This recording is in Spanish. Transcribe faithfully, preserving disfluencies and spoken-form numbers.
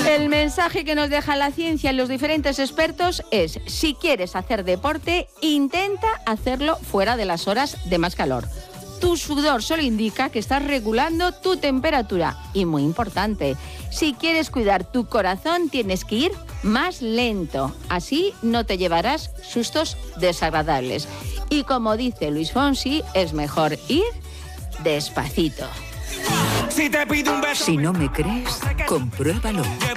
El mensaje que nos deja la ciencia y los diferentes expertos es: si quieres hacer deporte, intenta hacerlo fuera de las horas de más calor. Tu sudor solo indica que estás regulando tu temperatura. Y muy importante, si quieres cuidar tu corazón, tienes que ir más lento. Así no te llevarás sustos desagradables. Y como dice Luis Fonsi, es mejor ir despacito. Si no me crees, compruébalo.